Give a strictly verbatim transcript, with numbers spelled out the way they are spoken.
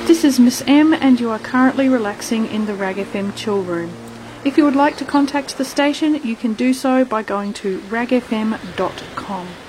This is Miss M, and you are currently relaxing in the Rag F M chill room. If you would like to contact the station, you can do so by going to rag f m dot com.